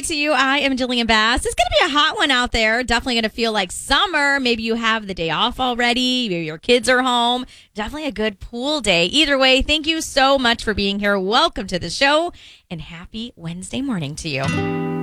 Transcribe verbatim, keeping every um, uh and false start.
to you. I am Jillian Bass. It's going to be a hot one out there. Definitely going to feel like summer. Maybe you have the day off already. Maybe your kids are home. Definitely a good pool day. Either way, thank you so much for being here. Welcome to the show and happy Wednesday morning to you.